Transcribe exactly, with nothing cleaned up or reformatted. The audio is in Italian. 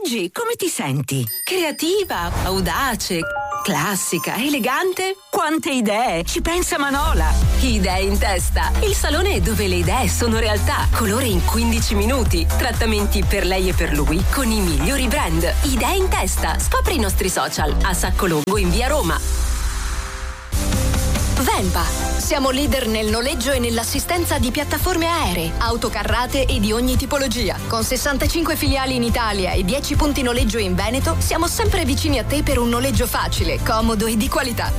Oggi come ti senti? Creativa, audace, classica, elegante? Quante idee! Ci pensa Manola! Idee in testa. Il salone dove le idee sono realtà. Colore in quindici minuti. Trattamenti per lei e per lui con i migliori brand. Idee in testa. Scopri i nostri social a Sacco Longo in via Roma. Venpa. Siamo leader nel noleggio e nell'assistenza di piattaforme aeree, autocarrate e di ogni tipologia. Con sessantacinque filiali in Italia e dieci punti noleggio in Veneto, siamo sempre vicini a te per un noleggio facile, comodo e di qualità.